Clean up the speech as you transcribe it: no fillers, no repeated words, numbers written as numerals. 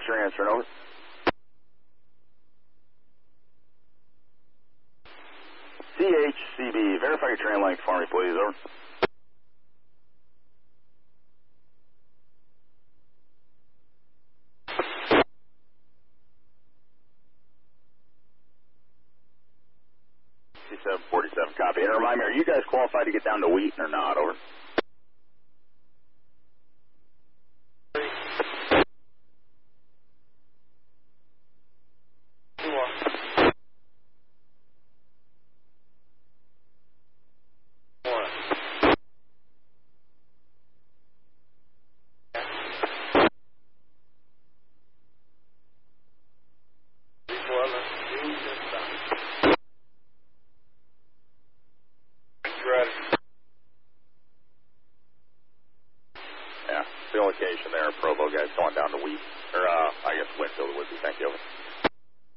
What's your answer? Over. CHCB, verify your train length for me, please. Over. C747, copy. And remind me, are you guys qualified to get down to Wheaton or not? Over. Yeah, the location there, Provo guys going down to Wheat, or I guess Winfield would be. Thank you.